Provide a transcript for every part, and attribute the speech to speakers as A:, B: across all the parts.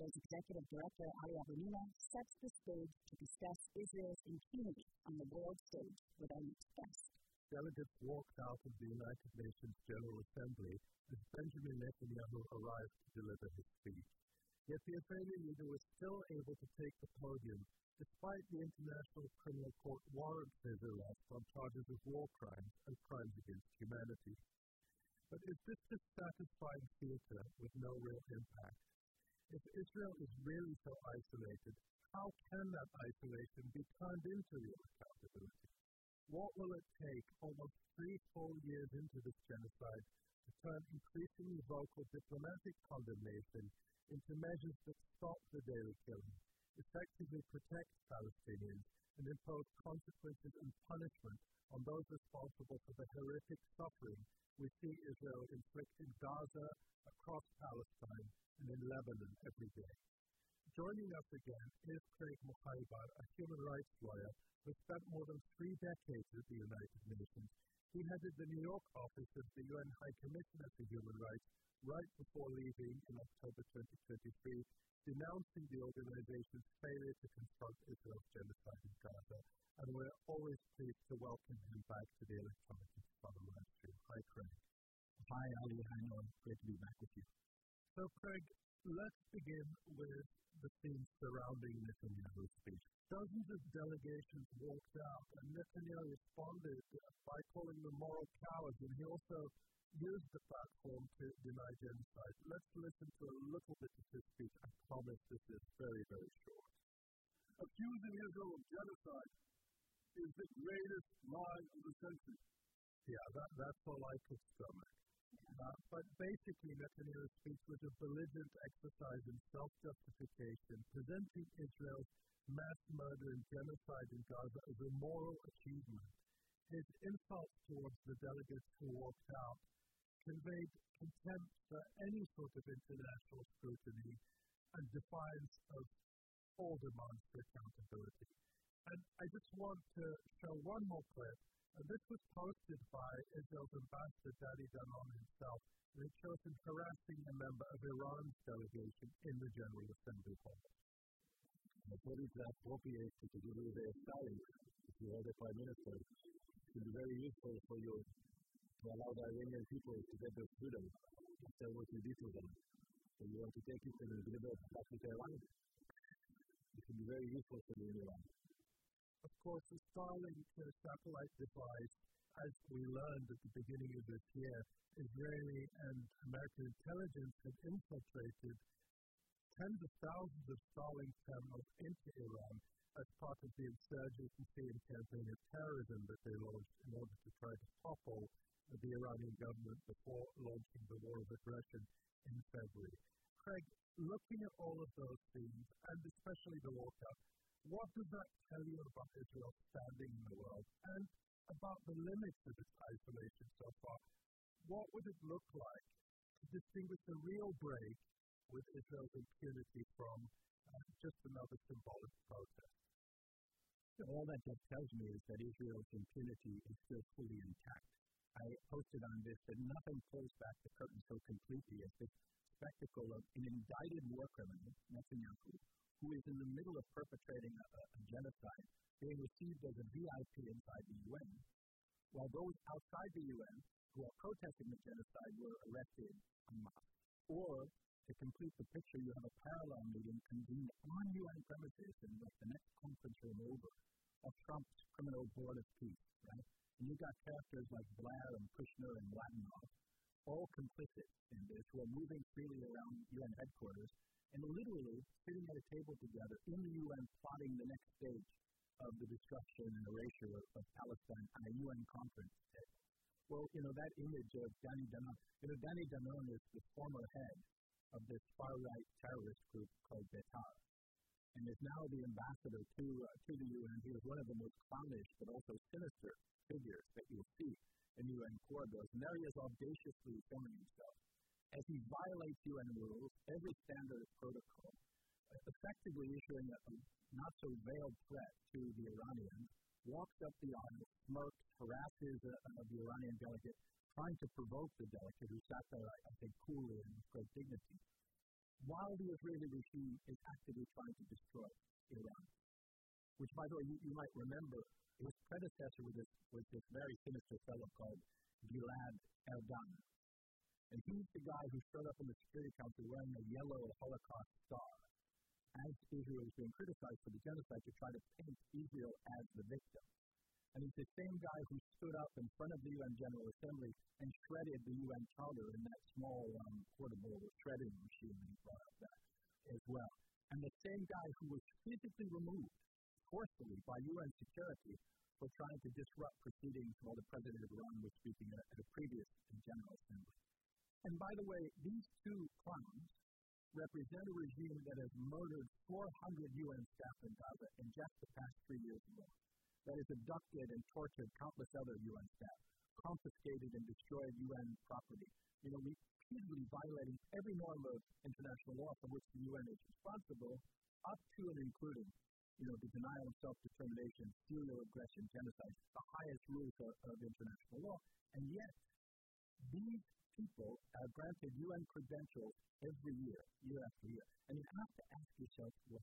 A: Israel's executive director, Ali Avramina, sets the stage to discuss Israel's impunity on the world stage with our next guest.
B: Delegates walked out of the United Nations General Assembly as Benjamin Netanyahu arrived to deliver his speech. Yet the Israeli leader was still able to take the podium despite the International Criminal Court warrant his arrest on charges of war crimes and crimes against humanity. But is this just satisfying theater with no real impact? If Israel is really so isolated, how can that isolation be turned into real accountability? What will it take almost 3 full years into this genocide to turn increasingly vocal diplomatic condemnation into measures that stop the daily killing, effectively protect Palestinians, and impose consequences and punishment on those responsible for the horrific suffering we see Israel inflict in Gaza, across Palestine, and in Lebanon every day? Joining us again is Craig Mukhaibar, a human rights lawyer who spent more than 3 decades at the United Nations. He headed the New York office of the UN High Commissioner for Human Rights right before leaving in October 2023, denouncing the organization's failure to confront Israel's genocide in Gaza. And we're always pleased to welcome him back to the Electronic Intifada live stream. Hi, Craig.
C: Hi, Ali. Hi, Noah. Great to be back with you.
B: So, Craig, let's begin with the scenes surrounding Netanyahu's speech. Dozens of delegations walked out, and Netanyahu responded by calling them moral cowards, and he also used the platform to deny genocide. Let's listen to a little bit of his speech. I promise this is very, very short.
D: Accusing Israel of genocide is the greatest lie of the century.
B: Yeah, that's all I could stomach. But basically, Netanyahu's speech was a belligerent exercise in self-justification, presenting Israel's mass murder and genocide in Gaza as a moral achievement. His insults towards the delegates who walked out conveyed contempt for any sort of international scrutiny and defiance of all demands for accountability. And I just want to show one more clip. And this was posted by Israel's ambassador, Danny Danon himself, and it shows him harassing a member of Iran's delegation in the General Assembly hall.
C: What is appropriate to do with a silence? If you are the Prime Minister, it will be very useful for you to allow the Iranian people to get their freedom after what you did to them. So you want to take it and deliver it back to Tehran? It will be very useful for you in Iran.
B: Of course, the Starlink satellite device, as we learned at the beginning of this year, Israeli and American intelligence had infiltrated tens of thousands of Starlink terminals into Iran as part of the insurgency and campaign of terrorism that they launched in order to try to topple the Iranian government before launching the war of aggression in February. Craig, looking at all of those things, and especially the walkout, what does that tell you about Israel's standing in the world and about the limits of its isolation so far? What would it look like to distinguish a real break with Israel's impunity from just another symbolic protest?
C: All that tells me is that Israel's impunity is still fully intact. I posted on this that nothing pulls back the curtain so completely as this spectacle of an indicted war criminal, Netanyahu, who is in the middle of perpetrating a genocide, being received as a VIP inside the UN, while those outside the UN who are protesting the genocide were arrested en masse. Or, to complete the picture, you have a parallel meeting convened on UN premises in the next conference room over of Trump's Criminal Board of Peace, right? And you've got characters like Blair and Kushner and Latinov, all complicit in this, who are moving freely around UN headquarters and literally sitting at a table together in the UN plotting the next stage of the destruction and erasure of Palestine on a UN conference table. Well, that image of Danny Danon, Danny Danon is the former head of this far-right terrorist group called Betar, and is now the ambassador to the UN. He is one of the most clownish but also sinister figures that you'll see in UN corridors. And there he is audaciously filming himself as he violates UN rules, every standard of protocol, effectively issuing a not-so-veiled threat to the Iranians, walks up the aisle, smirks, harasses the Iranian delegate, trying to provoke the delegate, who sat there, I think, coolly and with great dignity. while the Israeli regime is actively trying to destroy Iran, which, by the way, you might remember, his predecessor was this very sinister fellow called Gilad Erdan. And he's the guy who showed up in the Security Council wearing a yellow Holocaust star, as Israel was being criticized for the genocide, to try to paint Israel as the victim. And he's the same guy who stood up in front of the UN General Assembly and shredded the UN Charter in that small portable shredding machine, and he brought up that as well. And the same guy who was physically removed forcefully by UN security for trying to disrupt proceedings while the president of Iran was speaking at a previous General Assembly. And by the way, these two clowns represent a regime that has murdered 400 UN staff in Gaza in just the past 3 years alone, that has abducted and tortured countless other UN staff, confiscated and destroyed UN property, repeatedly violating every norm of international law for which the UN is responsible, up to and including the denial of self-determination, serial aggression, genocide, the highest rules of international law. And yet, these people are granted UN credentials every year, year after year. And you have to ask yourself why.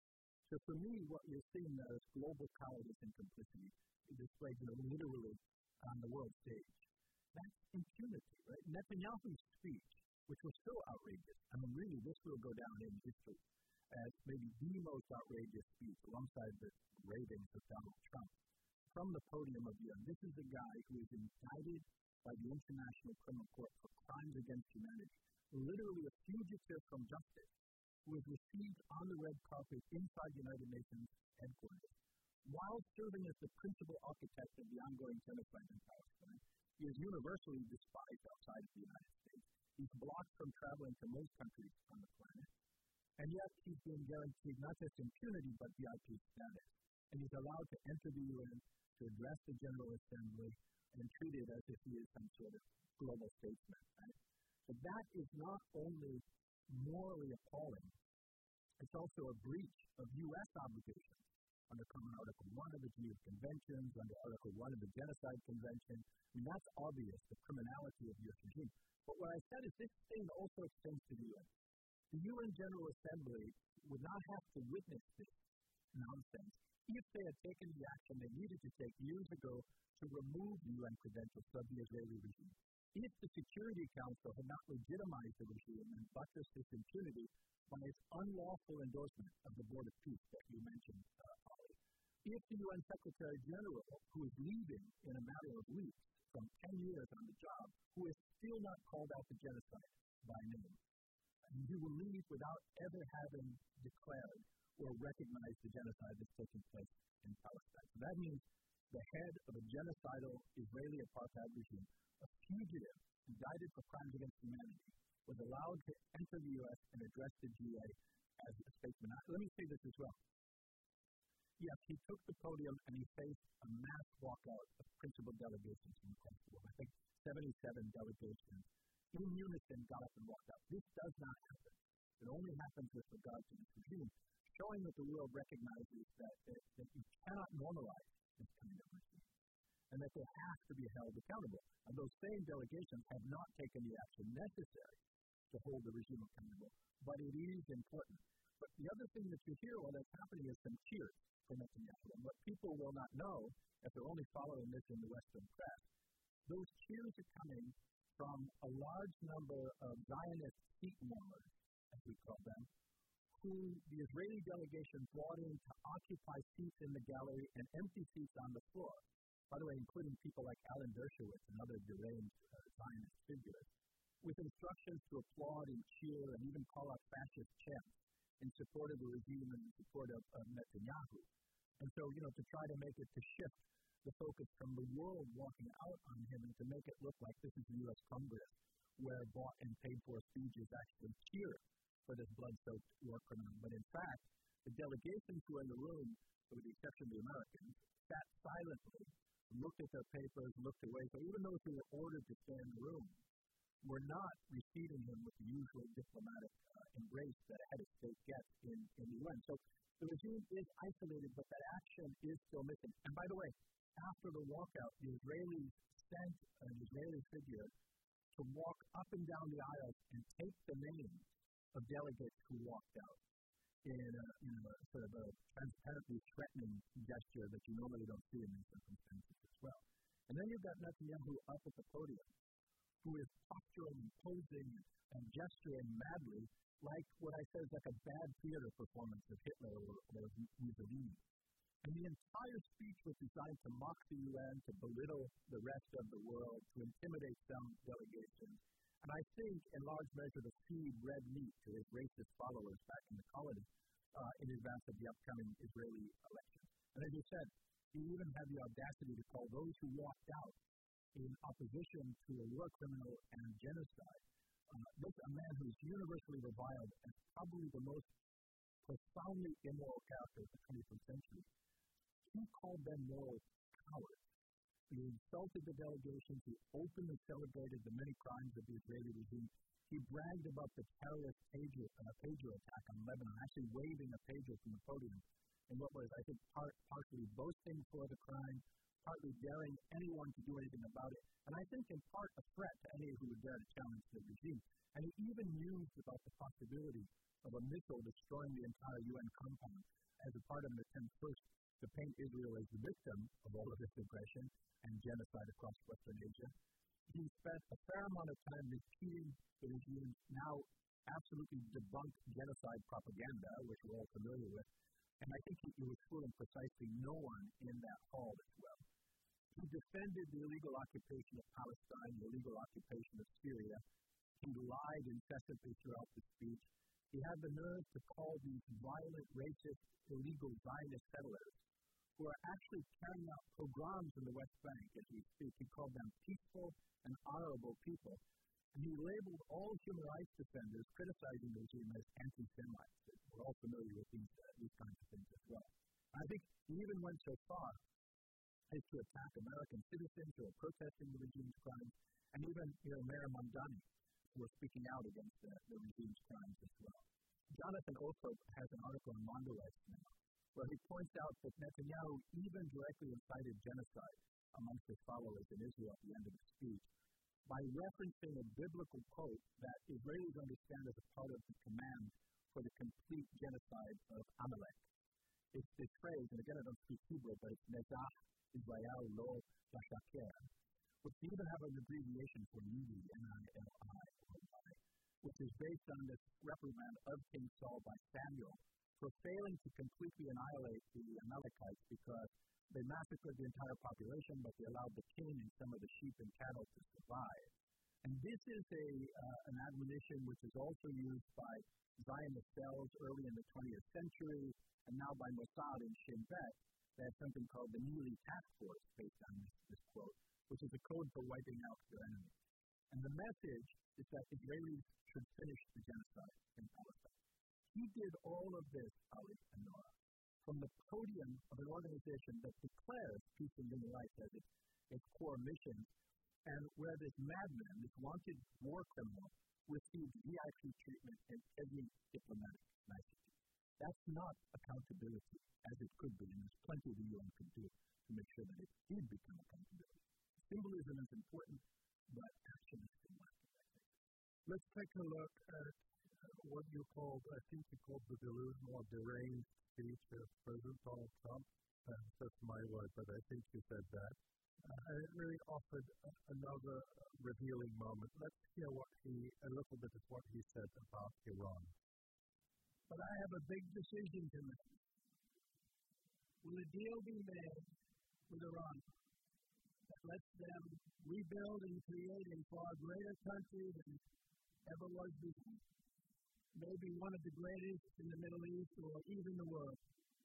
C: So for me, what you're seeing there is global cowardice and complicity displayed literally on the world stage. That's impunity, right? Netanyahu's speech, which was so outrageous, really, this will go down in history as maybe the most outrageous speech alongside the ravings of Donald Trump from the podium of the UN. This is a guy who is indicted by the International Criminal Court for crimes against humanity, literally a fugitive from justice, who was received on the red carpet inside the United Nations headquarters. While serving as the principal architect of the ongoing genocide in Palestine, he is universally despised outside of the United States. He's blocked from traveling to most countries on the planet. And yet, he's being guaranteed not just impunity, but VIP status. And he's allowed to enter the UN, to address the General Assembly, and treated as if he is some sort of global statesman. Right? So that is not only morally appalling, it's also a breach of U.S. obligations under Common Article 1 of the Geneva Conventions, under Article 1 of the Genocide Convention. That's obvious, the criminality of the U.S. regime. But what I said is this thing also extends to the UN. The UN General Assembly would not have to witness this nonsense if they had taken the action they needed to take years ago to remove the UN credentials of the Israeli regime. If the Security Council had not legitimized the regime and buttressed this impunity by its unlawful endorsement of the Board of Peace that you mentioned, Ollie, if the UN Secretary General, who is leaving in a matter of weeks from 10 years on the job, who is still not called out to genocide by name, and he will leave without ever having declared or recognized the genocide that's taking place in Palestine. So that means the head of a genocidal Israeli apartheid regime, a fugitive indicted for crimes against humanity, was allowed to enter the U.S. and address the GA as a statesman. Let me say this as well. Yes, he took the podium and he faced a mass walkout of principal delegations from across the world. I think 77 delegations in unison got up and walked out. This does not happen. It only happens with regard to this regime, showing that the world recognizes that you cannot normalize this kind of regime, and that they have to be held accountable. And those same delegations have not taken the action necessary to hold the regime accountable, but it is important. But the other thing that you hear while that's happening is some cheers for Netanyahu. And what people will not know, if they're only following this in the Western press, those cheers are coming from a large number of Zionist seat warmers, as we call them, who the Israeli delegation brought in to occupy seats in the gallery and empty seats on the floor. By the way, including people like Alan Dershowitz and other deranged Zionist figures, with instructions to applaud and cheer and even call out fascist chants in support of the regime and in support of Netanyahu. And so, to try to make it to shift the focus from the world walking out on him and to make it look like this is the U.S. Congress, where bought and paid for speeches actually cheer for this blood-soaked war criminal. But in fact, the delegations who were in the room, with the exception of the Americans, sat silently, looked at their papers, looked away. So even those who were ordered to stay in the room were not receiving him with the usual diplomatic embrace that a head of state gets in the UN. So the regime is isolated, but that action is still missing. And by the way, after the walkout, the Israelis sent an Israeli figure to walk up and down the aisles and take the names of delegates who walked out in a sort of a transparently threatening gesture that you normally don't see in these circumstances as well. And then you've got Netanyahu up at the podium, who is posturing and posing and gesturing madly like what I said is like a bad theater performance of Hitler or Mussolini. And the entire speech was designed to mock the UN, to belittle the rest of the world, to intimidate some delegations, and I think in large measure to feed red meat to his racist followers back in the colony in advance of the upcoming Israeli election. And as you said, he even had the audacity to call those who walked out in opposition to a war criminal and genocide. This a man who is universally reviled as probably the most profoundly immoral character of the 21st century. He called them moral cowards. He insulted the delegations. He openly celebrated the many crimes of the Israeli regime. He bragged about the terrorist pager attack on Lebanon, actually waving a pager from the podium, in what was, I think, partly boasting for the crime, partly daring anyone to do anything about it, and I think in part a threat to any who would dare to challenge the regime. And he even mused about the possibility of a missile destroying the entire UN compound as a part of an attempt first to paint Israel as the victim of all of this aggression and genocide across Western Asia. He spent a fair amount of time repeating the regime's now absolutely debunked genocide propaganda, which we're all familiar with, and I think he was fooling precisely no one in that hall as well. He defended the illegal occupation of Palestine, the illegal occupation of Syria. He lied incessantly throughout the speech. He had the nerve to call these violent, racist, illegal Zionist settlers, who are actually carrying out pogroms in the West Bank as we speak. He called them peaceful and honorable people. And he labeled all human rights defenders criticizing the regime as anti-Semites. We're all familiar with these kinds of things as well. I think he even went so far as to attack American citizens who are protesting the regime's crimes, and even Mayor Mamdani, who are speaking out against the regime's crimes as well. Jonathan Othrop has an article in Mondelez now, where he points out that Netanyahu even directly incited genocide amongst his followers in Israel at the end of the speech by referencing a biblical quote that Israelis understand as a part of the command for the complete genocide of Amalek. It's this phrase, and again I don't speak Hebrew, but it's Nezah Israel lo Tashaker, which even have an abbreviation for Nili, N-I-L-I, which is based on this reprimand of King Saul by Samuel for failing to completely annihilate the Amalekites because they massacred the entire population, but they allowed the king and some of the sheep and cattle to survive. And this is an admonition which is also used by Zionist cells early in the 20th century, and now by Mossad and Shin Bet. They have something called the Nili Task Force based on this quote, which is a code for wiping out their enemies. And the message is that Israelis should finish the genocide in Palestine. He did all of this, Ali and Nora, from the podium of an organization that declares peace and human rights as its core mission, and where this madman, this wanted war criminal, received VIP treatment and every diplomatic nicety. That's not accountability, as it could be, and there's plenty the UN could do to make sure that it did become accountability. Symbolism is important, but action is still lacking, I think.
B: Let's take a look at what you called, I think you called the delusional or deranged speech of President Donald Trump. That's my word, but I think you said that. And it really offered another revealing moment. Let's hear a little bit of what he said about Iran.
E: But I have a big decision to make. Will a deal be made with Iran that lets them rebuild and create a far greater country than ever was before? Maybe one of the greatest in the Middle East or even the world?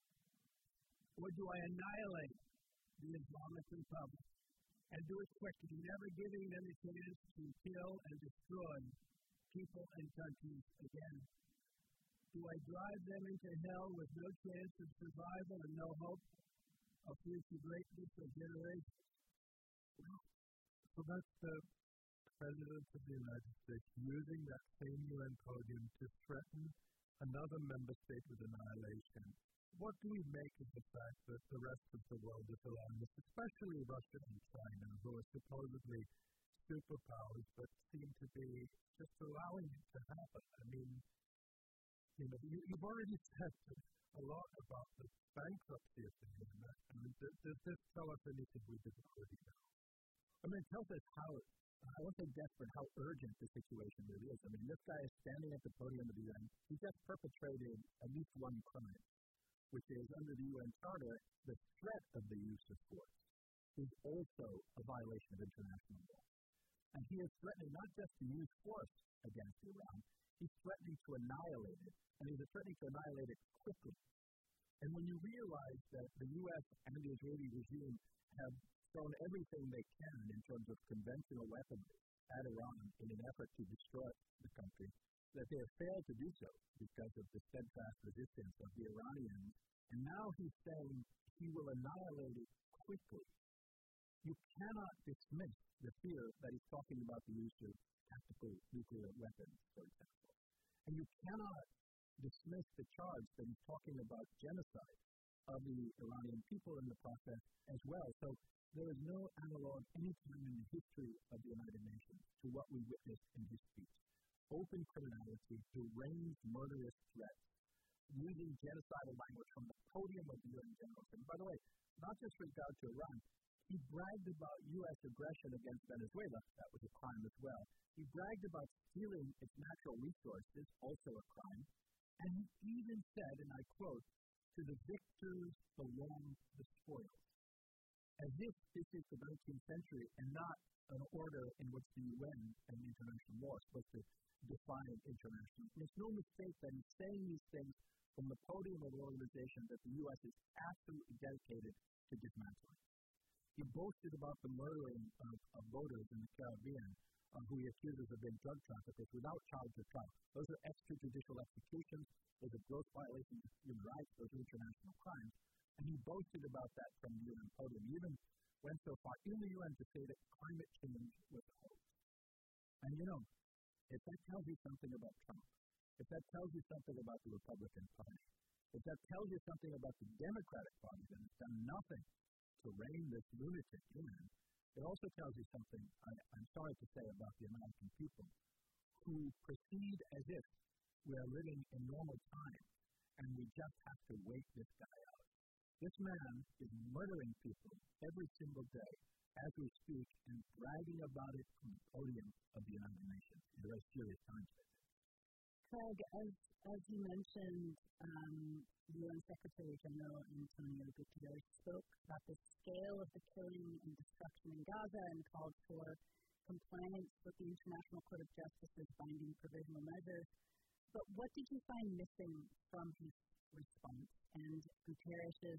E: Or do I annihilate the Islamic Republic and do it quickly, never giving them a chance to kill and destroy people and countries again? Do I drive them into hell with no chance of survival and no hope of future greatness for generations?
B: So that's the President of the United States using that same UN podium to threaten another member state with annihilation. What do we make of the fact that the rest of the world is allowing this, especially Russia and China, who are supposedly superpowers, but seem to be just allowing it to happen? I mean, You've already said a lot about the bankruptcy of the internet. I mean, does this tell us anything we didn't already know?
C: I mean, it tells us how, I won't say desperate, how urgent the situation really is. I mean, this guy is standing at the podium of the UN. He just perpetrated at least one crime, which is under the UN Charter, the threat of the use of force is also a violation of international law. And he is threatening not just to use force against Iran, he's threatening to annihilate it, and he's threatening to annihilate it quickly. And when you realize that the U.S. and the Israeli regime have thrown everything they can in terms of conventional weaponry at Iran in an effort to destroy the country, that they have failed to do so because of the steadfast resistance of the Iranians, and now he's saying he will annihilate it quickly. You cannot dismiss the fear that he's talking about the use of tactical nuclear weapons, for example. And you cannot dismiss the charge that he's talking about genocide of the Iranian people in the process as well. So there is no analog any time in the history of the United Nations to what we witnessed in his speech. Open criminality, deranged murderous threats, using genocidal language from the podium of the UN General Assembly. By the way, not just with regard to Iran, he bragged about U.S. aggression against Venezuela. That was a crime as well. He bragged about stealing its natural resources, also a crime. And he even said, and I quote, "To the victors belong the spoils." As if this is the 19th century and not an order in which the UN and international law are supposed to define international. It's no mistake that he's saying these things from the podium of an organization that the U.S. is absolutely dedicated to dismantling. He boasted about the murdering of voters in the Caribbean who he accuses of being drug traffickers without charge or trial. Those are extrajudicial executions. Those are gross violations of human rights. Those are international crimes. And he boasted about that from the UN podium. He even went so far in the UN to say that climate change was a hoax. And if that tells you something about Trump, if that tells you something about the Republican Party, if that tells you something about the Democratic Party that has done nothing to rein this lunatic in, it also tells you something, I'm sorry to say, about the American people, who proceed as if we are living in normal times and we just have to wait this guy out. This man is murdering people every single day as we speak and bragging about it from the podium of the United Nations. It's a very serious time today.
A: Craig, as you mentioned, UN Secretary General Antonio Guterres spoke about the scale of the killing and destruction in Gaza and called for compliance with the International Court of Justice's binding provisional measures. But what did you find missing from his response and Guterres'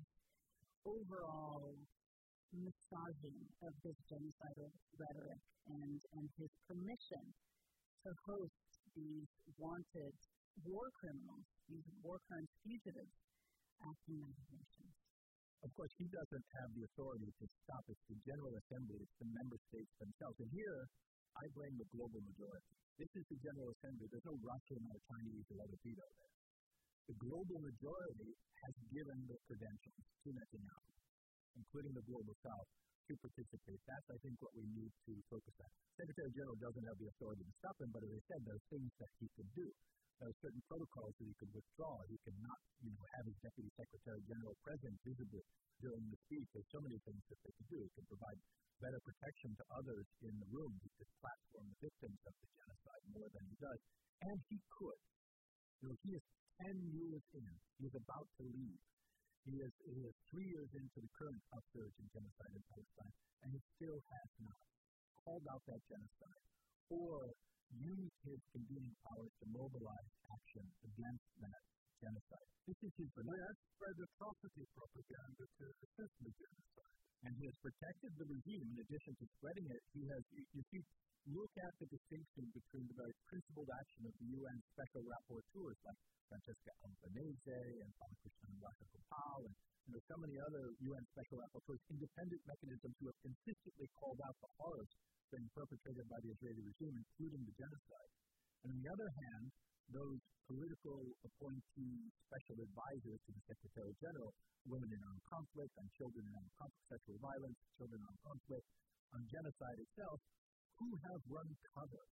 A: overall massaging of this genocidal rhetoric and his permission to host these wanted war criminals, these war crimes fugitives, acting as nations?
C: Of course, he doesn't have the authority to stop it. It's the General Assembly, it's the member states themselves. And here, I blame the global majority. This is the General Assembly. There's no Russian or Chinese or other veto there. The global majority has given the credentials to Netanyahu, including the Global South, to participate. That's, I think, what we need to focus on. Secretary General doesn't have the authority to stop him, but as I said, there are things that he could do. There are certain protocols that he could withdraw. He could not, have his Deputy Secretary General present visibly during the speech. There's so many things that they could do. He could provide better protection to others in the room. He could platform the victims of the genocide more than he does. And he could. He is 10 years in. He's about to leave. He is 3 years into the current upsurge in genocide in Palestine, and he still has not called out that genocide or used his convening powers to mobilize action against that genocide. This is his
B: spread atrocity propaganda to assist the genocide.
C: And he has protected the regime. In addition to spreading it, he has, look at the distinction between the very principled action of the UN special rapporteurs like Francesca Albanese and Balakrishnan Ratnagopal and so many other UN special rapporteurs, independent mechanisms who have consistently called out the horrors being perpetrated by the Israeli regime, including the genocide. And on the other hand, those political appointee special advisors to the Secretary General, women in armed conflict, on children in armed conflict, sexual violence, children in armed conflict, on genocide itself, who have run cover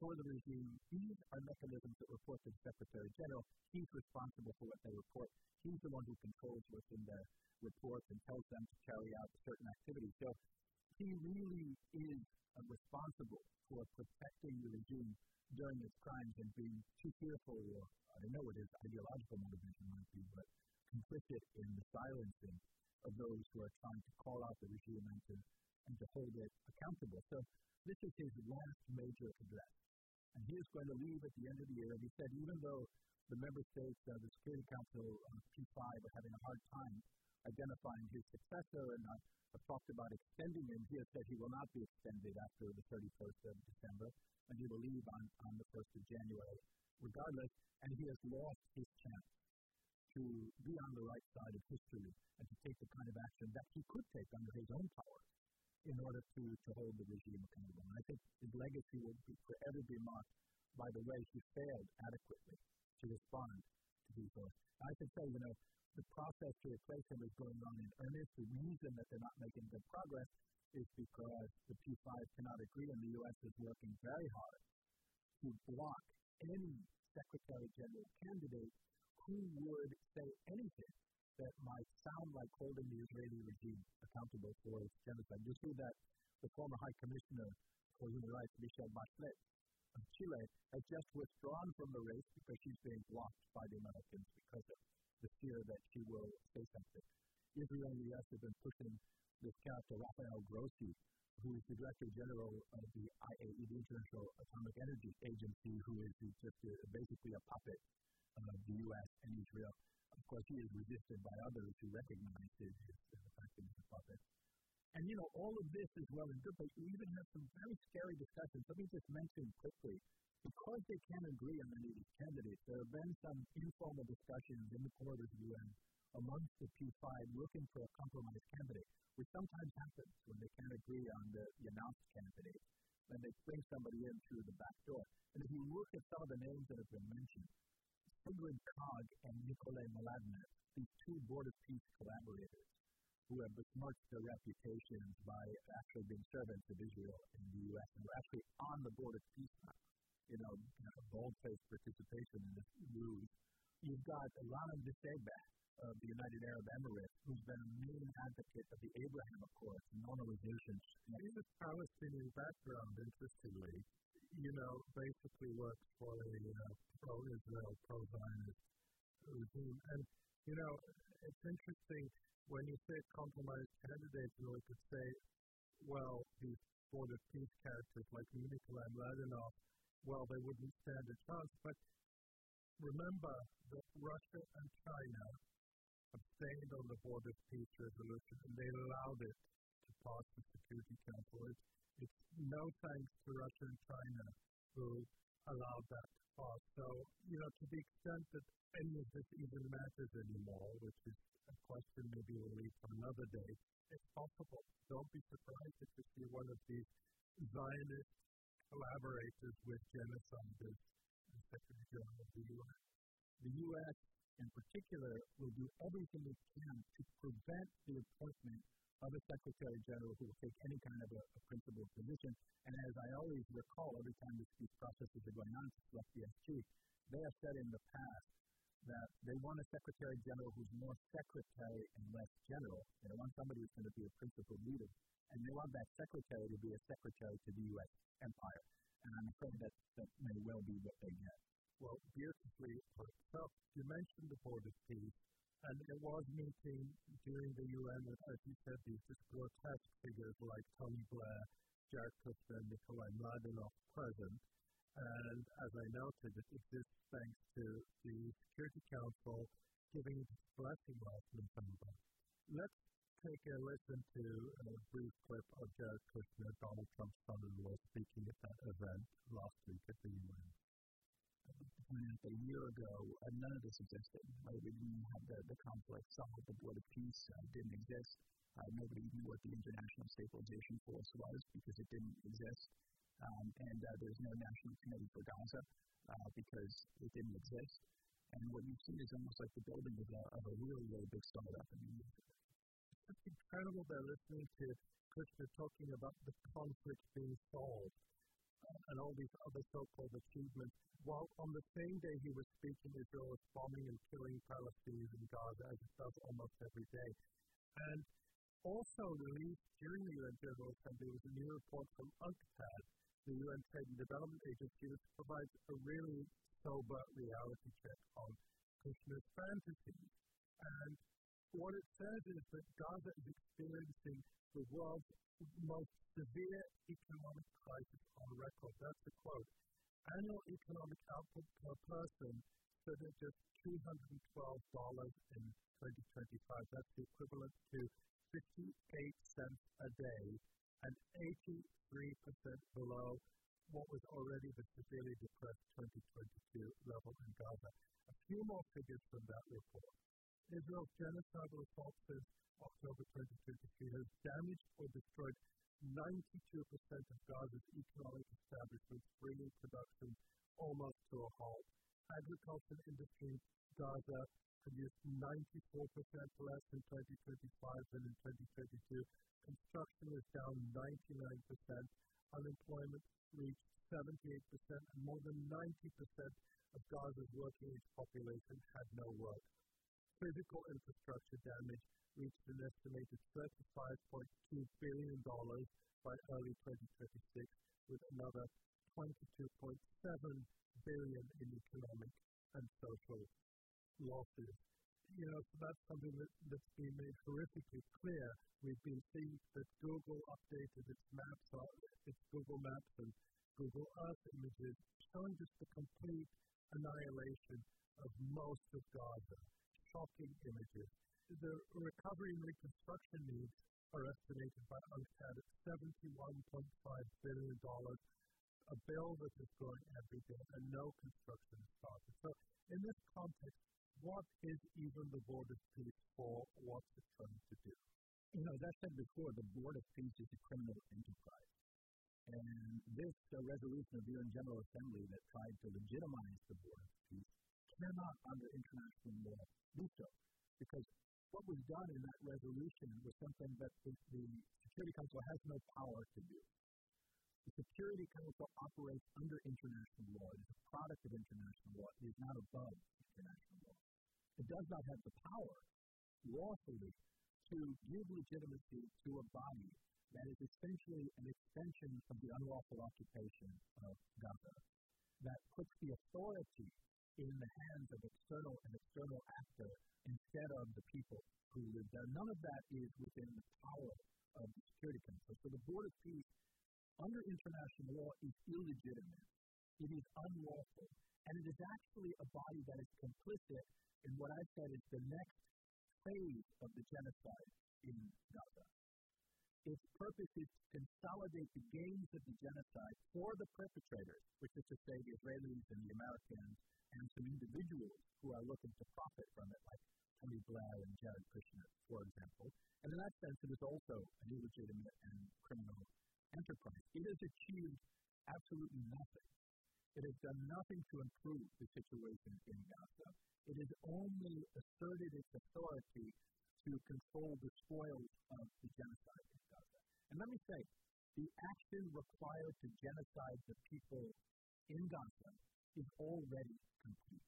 C: for the regime. These are mechanisms that report to the Secretary General. He's responsible for what they report. He's the one who controls what's in their reports and tells them to carry out certain activities. So he really is responsible for protecting the regime during its crimes and being too fearful, or I know it is ideological motivation might be, but complicit in the silencing of those who are trying to call out the regime and to hold it accountable. So this is his last major address. And he is going to leave at the end of the year. And he said even though the member states, the Security Council, P5, are having a hard time identifying his successor and have talked about extending him, he has said he will not be extended after the 31st of December, and he will leave on the 1st of January regardless, and he has lost his chance to be on the right side of history and to take the kind of action that he could take under his own power in order to hold the regime accountable. And I think his legacy will forever be marked by the way he failed adequately to respond to these laws. I can say, the process to replace him is going on in earnest. The reason that they're not making good progress is because the P5 cannot agree, and the U.S. is working very hard to block any Secretary General candidate who would say anything that might sound like holding the Israeli regime accountable for its genocide. You see that the former High Commissioner for Human Rights, Michelle Bachelet of Chile, has just withdrawn from the race because she's being blocked by the Americans because of the fear that she will say something. Israel and the U.S. have been pushing this character, Rafael Grossi, who is the Director General of the IAEA, the International Atomic Energy Agency, who is just basically a puppet of the U.S. and Israel. Of course, he is resisted by others who recognize the fact that he's a puppet. And, all of this is well and good, but you even have some very scary discussions. Let me just mention quickly, because they can't agree on any of these candidates, there have been some informal discussions in the corridors of the UN amongst the P5 looking for a compromise candidate, which sometimes happens when they can't agree on the announced candidate, when they bring somebody in through the back door. And if you look at some of the names that have been mentioned, Sigrid Kaag and Nikolai Mladenov, these two Board of Peace collaborators, who have besmirched their reputations by actually being servants of Israel in the U.S. and were actually on the Board of Peace now, bold-faced participation in this ruse. You've got Rana Dessebeh of the United Arab Emirates, who's been a main advocate of the Abraham Accords, normalization.
B: He has Palestinian background, interestingly. Basically works for a pro-Israel, pro-Zionist regime. And, it's interesting when you say compromise candidates, we could say, well, these Board of Peace characters like Nikolai Mladenov, well, they wouldn't stand a chance. But remember that Russia and China abstained on the Board of Peace resolution, and they allowed it to pass the Security Council. It's no thanks to Russia and China who allowed that to pass. So, to the extent that any of this even matters anymore, which is a question maybe we'll leave for another day, it's possible. Don't be surprised if you see one of these Zionist collaborators with genociders as Secretary General of the U.S.
C: The U.S. in particular will do everything it can to prevent the appointment of a Secretary General who will take any kind of a principled position. And as I always recall, every time these processes are going on, like the SG, they have said in the past that they want a Secretary General who's more secretary and less general. They want somebody who's going to be a principal leader. And they want that secretary to be a secretary to the U.S. empire. And I'm afraid that may well be what they get.
B: Well, beautifully put. So, you mentioned the Board of Peace, and it was meeting during the UN with, as you said, these just grotesque figures like Tony Blair, Jared Kushner, and Nikolai Mladenov present. And as I noted, it exists thanks to the Security Council giving its blessing last November. Let's take a listen to a brief clip of Jared Kushner, Donald Trump's son-in-law, speaking at that event last week at the UN.
C: A year ago, none of this existed. We didn't have the conflict solved. The Board of Peace didn't exist. Nobody knew what the International Stabilization Force was because it didn't exist. And there's no National Committee for Gaza because it didn't exist. And what you've seen is almost like the building of a really, really big startup.
B: It's incredible they're listening to Kushner talking about the conflict being solved. and all these other so-called achievements, while on the same day he was speaking, Israel was bombing and killing Palestinians in Gaza, as it does almost every day. And also released during the UN General Assembly was a new report from UNCTAD, the UN Trade and Development Agency, which provides a really sober reality check on Kushner's fantasies. And what it says is that Gaza is experiencing the world's most severe economic crisis on record. That's a quote. Annual economic output per person stood at just $212 in 2025. That's the equivalent to 58 cents a day and 83% below what was already the severely depressed 2022 level in Gaza. A few more figures from that report. Israel's genocidal assault since October 2023 has damaged or destroyed 92% of Gaza's economic establishments, bringing production almost to a halt. Agriculture industry in Gaza produced 94% less in 2025 than in 2022. Construction was down 99%. Unemployment reached 78%, and more than 90% of Gaza's working age population had no work. Physical infrastructure damage reached an estimated $35.2 billion by early 2026, with another $22.7 billion in economic and social losses. So that's something that's been made horrifically clear. We've been seeing that Google updated its maps, its Google Maps and Google Earth images, showing just the complete annihilation of most of Gaza. Shocking images. The recovery and reconstruction needs are estimated by UNCTAD at $71.5 billion, a bill that is growing every day, and no construction is started. So, in this context, what is even the Board of Peace for? What's it trying to do?
C: As I said before, the Board of Peace is a criminal enterprise. And this resolution of the UN General Assembly that tried to legitimize the Board of Peace cannot, under international law, do so. Because what was done in that resolution was something that the Security Council has no power to do. The Security Council operates under international law. It is a product of international law. It is not above international law. It does not have the power, lawfully, to give legitimacy to a body that is essentially an extension of the unlawful occupation of Gaza, that puts the authority in the hands of an external actor instead of the people who live there. None of that is within the power of the Security Council. So the Board of Peace, under international law, is illegitimate. It is unlawful. And it is actually a body that is complicit in what I said is the next phase of the genocide in Gaza. Its purpose is to consolidate the gains of the genocide for the perpetrators, which is to say the Israelis and the Americans and some individuals who are looking to profit from it, like Tony Blair and Jared Kushner, for example. And in that sense, it is also an illegitimate and criminal enterprise. It has achieved absolutely nothing. It has done nothing to improve the situation in Gaza. It has only asserted its authority to control the spoils of the genocide in Gaza. And let me say, the action required to genocide the people in Gaza is already complete.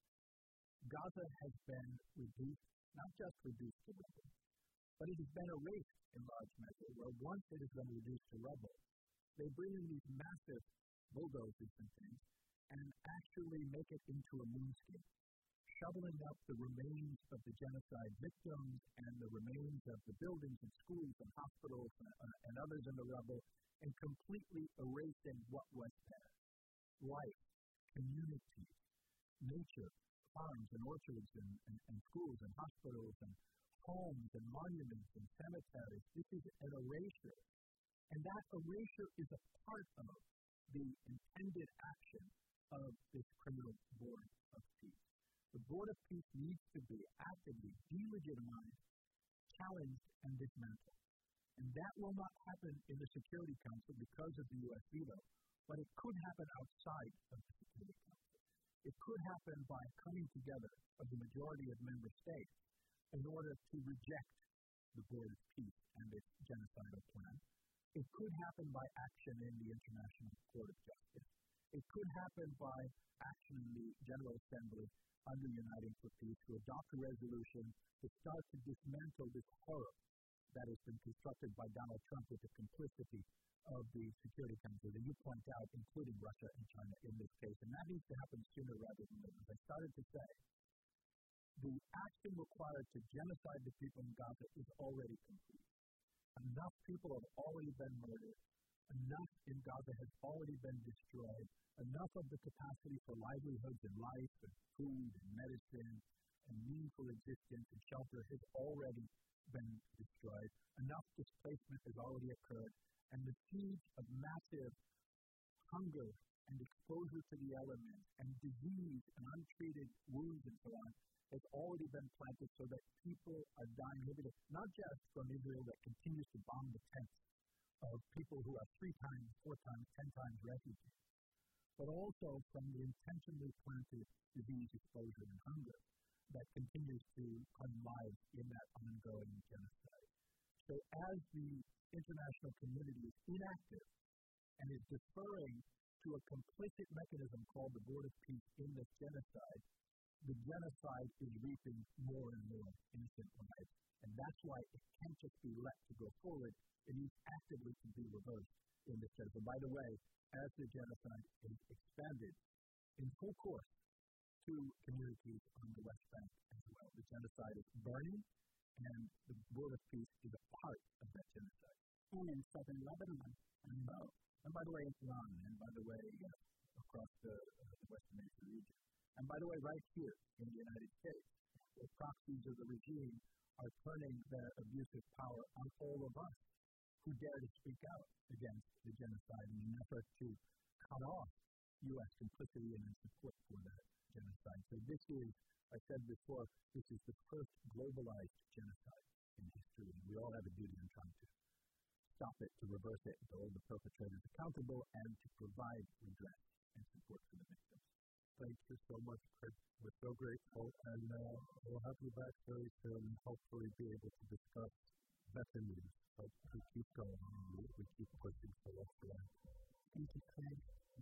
C: Gaza has been reduced, not just reduced to rubble, but it has been erased in large measure, where once it has been reduced to rubble, they bring in these massive bulldozers and things and actually make it into a moonscape, shoveling up the remains of the genocide victims and the remains of the buildings and schools and hospitals and others in the rubble, and completely erasing what was there. Life, community, nature, farms and orchards and schools and hospitals and homes and monuments and cemeteries. This is an erasure. And that erasure is a part of the intended action of this criminal Board of Peace. The Board of Peace needs to be actively delegitimized, challenged, and dismantled. And that will not happen in the Security Council because of the U.S. veto, but it could happen outside of the Security Council. It could happen by coming together of the majority of member states in order to reject the Board of Peace and its genocidal plan, It could happen by action in the International Court of Justice. It could happen by action in the General Assembly under Uniting for Peace to adopt a resolution to start to dismantle this horror that has been constructed by Donald Trump with the complicity of the Security Council, that you point out, including Russia and China in this case. And that needs to happen sooner rather than later. As I started to say, the action required to genocide the people in Gaza is already complete. Enough people have already been murdered. Enough in Gaza has already been destroyed. Enough of the capacity for livelihoods and life and food and medicine and meaningful existence and shelter has already been destroyed. Enough displacement has already occurred. And the seeds of massive hunger and exposure to the elements and disease and untreated wounds and so on has already been planted so that people are dying, not just from Israel that continues to bomb the tents of people who are 3 times, 4 times, 10 times refugees, but also from the intentionally planted disease, exposure, and hunger that continues to claim lives in that ongoing genocide. So as the international community is inactive and is deferring to a complicit mechanism called the Board of Peace in this genocide, the genocide is reaping more and more innocent lives. And that's why it can't just be let to go forward. It needs actively to be reversed in this genocide. By the way, as the genocide is expanded in full course to communities on the West Bank as well, the genocide is burning, and the Board of Peace is a part of that genocide.
A: And in southern Lebanon.
C: And by the way, in Iran, and by the way, across the Western Asia region. And by the way, right here in the United States, the proxies of the regime are turning their abusive power on all of us who dare to speak out against the genocide in an effort to cut off U.S. complicity and support for that genocide. So this is, I said before, this is the first globalized genocide in history. And we all have a duty in trying to stop it, to reverse it, to hold the perpetrators accountable, and to provide redress and support for the victims.
B: Thank you so much, Chris. We're so grateful, and we'll have you back very soon and hopefully be able to discuss better news. But we keep going, we keep pushing for what's right.
A: Thank you, Craig.